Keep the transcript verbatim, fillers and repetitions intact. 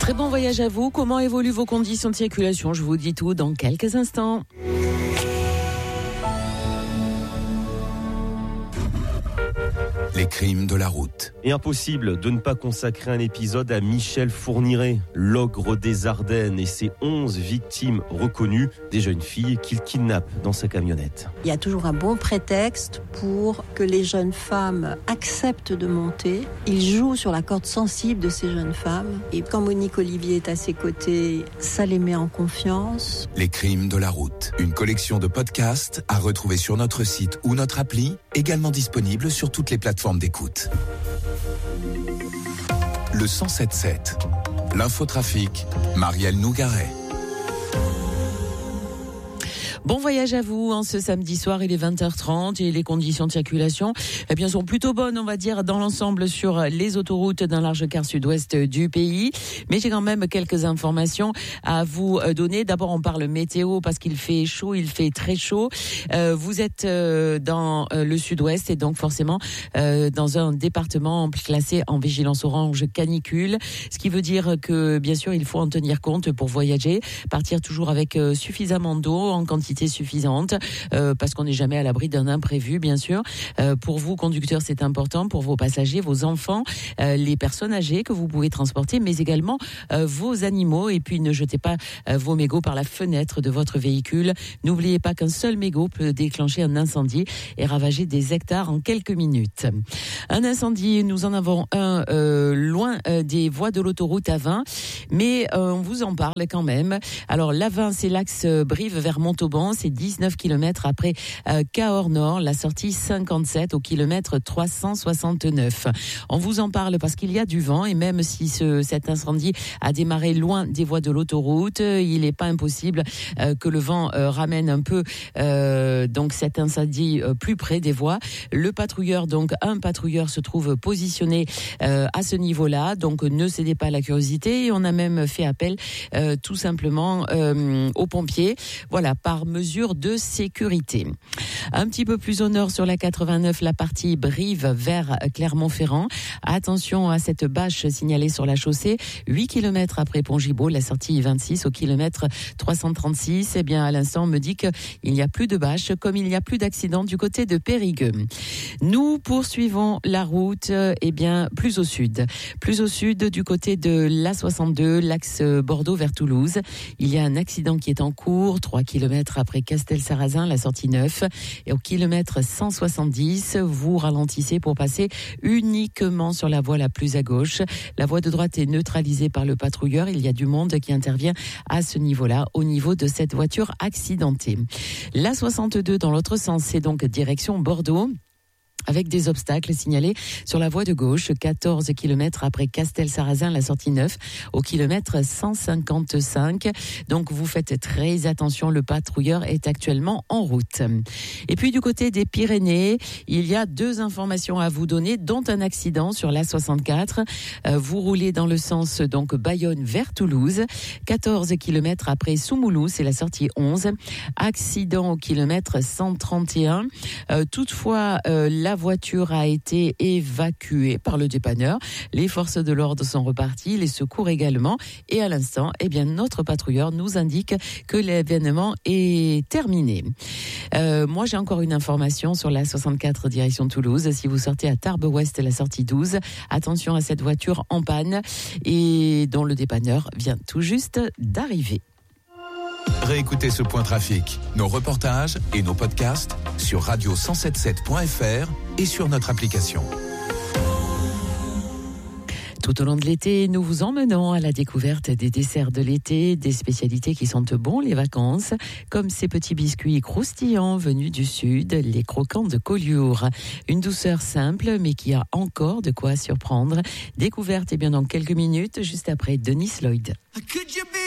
Très bon voyage à vous. Comment évoluent vos conditions de circulation? Je vous dis tout dans quelques instants. Les crimes de la route. Et impossible de ne pas consacrer un épisode à Michel Fourniret, l'ogre des Ardennes et ses onze victimes reconnues, des jeunes filles qu'il kidnappe dans sa camionnette. Il y a toujours un bon prétexte pour que les jeunes femmes acceptent de monter. Il joue sur la corde sensible de ces jeunes femmes. Et quand Monique Olivier est à ses côtés, ça les met en confiance. Les crimes de la route. Une collection de podcasts à retrouver sur notre site ou notre appli, également disponible sur toutes les plateformes d'écoute. Le cent sept sept. L'infotrafic, Marielle Nougaret. Bon voyage à vous en ce samedi soir, il est vingt heures trente et les conditions de circulation eh bien, sont plutôt bonnes, on va dire, dans l'ensemble sur les autoroutes d'un large quart sud-ouest du pays. Mais j'ai quand même quelques informations à vous donner. D'abord, on parle météo parce qu'il fait chaud, il fait très chaud. Euh, vous êtes euh, dans euh, le sud-ouest et donc forcément euh, dans un département classé en vigilance orange canicule. Ce qui veut dire que, bien sûr, il faut en tenir compte pour voyager. Partir toujours avec euh, suffisamment d'eau en quantité suffisante euh, parce qu'on n'est jamais à l'abri d'un imprévu, bien sûr. Euh, pour vous, conducteurs, c'est important. Pour vos passagers, vos enfants, euh, les personnes âgées que vous pouvez transporter, mais également euh, vos animaux. Et puis, ne jetez pas euh, vos mégots par la fenêtre de votre véhicule. N'oubliez pas qu'un seul mégot peut déclencher un incendie et ravager des hectares en quelques minutes. Un incendie, nous en avons un euh, loin euh, des voies de l'autoroute A vingt, mais euh, on vous en parle quand même. Alors, l'A vingt, c'est l'axe euh, Brive vers Montauban. C'est dix-neuf kilomètres après euh, Cahors Nord, la sortie cinquante-sept au kilomètre trois cent soixante-neuf. On vous en parle parce qu'il y a du vent et même si ce, cet incendie a démarré loin des voies de l'autoroute, il n'est pas impossible euh, que le vent euh, ramène un peu euh, donc cet incendie euh, plus près des voies. Le patrouilleur, donc un patrouilleur se trouve positionné euh, à ce niveau-là, donc ne cédez pas à la curiosité. Et on a même fait appel euh, tout simplement euh, aux pompiers. Voilà, par mesure de sécurité. Un petit peu plus au nord sur la quatre-vingt-neuf, la partie Brive vers Clermont-Ferrand. Attention à cette bâche signalée sur la chaussée. huit kilomètres après Pont-Gibaud, la sortie vingt-six au kilomètre trois cent trente-six. Eh bien, à l'instant, on me dit qu'il n'y a plus de bâche, comme il n'y a plus d'accident du côté de Périgueux. Nous poursuivons la route, eh bien, plus au sud. Plus au sud, du côté de l'A soixante-deux, l'axe Bordeaux vers Toulouse. Il y a un accident qui est en cours, trois kilomètres après Castel-Sarrazin, la sortie neuf. Et au kilomètre cent soixante-dix, vous ralentissez pour passer uniquement sur la voie la plus à gauche. La voie de droite est neutralisée par le patrouilleur. Il y a du monde qui intervient à ce niveau-là, au niveau de cette voiture accidentée. La soixante-deux, dans l'autre sens, c'est donc direction Bordeaux, avec des obstacles signalés sur la voie de gauche, quatorze kilomètres après Castel-Sarrazin, la sortie neuf, au kilomètre cent cinquante-cinq. Donc, vous faites très attention, le patrouilleur est actuellement en route. Et puis, du côté des Pyrénées, il y a deux informations à vous donner, dont un accident sur l'A soixante-quatre. Euh, vous roulez dans le sens, donc, Bayonne vers Toulouse, quatorze kilomètres après Soumouloux, c'est la sortie onze. Accident au kilomètre cent trente et un. Euh, toutefois, euh, la voiture a été évacuée par le dépanneur. Les forces de l'ordre sont reparties, les secours également. Et à l'instant, eh bien, notre patrouilleur nous indique que l'événement est terminé. Euh, moi, j'ai encore une information sur la soixante-quatre direction Toulouse. Si vous sortez à Tarbes-Ouest, la sortie douze, attention à cette voiture en panne et dont le dépanneur vient tout juste d'arriver. Réécoutez ce point trafic, nos reportages et nos podcasts sur radio cent soixante-dix-sept point f r et sur notre application. Tout au long de l'été, nous vous emmenons à la découverte des desserts de l'été, des spécialités qui sentent bon les vacances, comme ces petits biscuits croustillants venus du sud, les croquants de Collioure. Une douceur simple, mais qui a encore de quoi surprendre. Découverte, eh bien, dans quelques minutes, juste après Denis Lloyd.